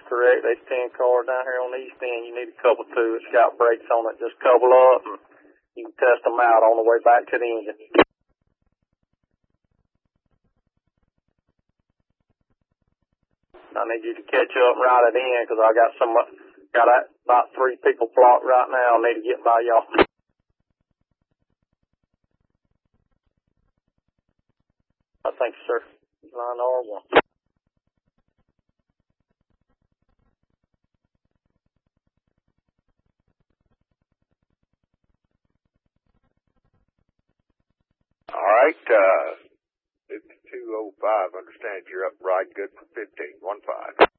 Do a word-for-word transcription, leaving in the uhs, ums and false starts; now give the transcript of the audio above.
correct. There's ten cars down here on the east end. You need a couple too. It's got brakes on it. Just couple up and you can test them out on the way back to the engine. I need you to catch up and ride it in because I got some, got about three people blocked right now. I need to get by y'all. I think, sir. Line R one. All right, uh, fifty-two oh five, understand you're up right good for fifteen, one five.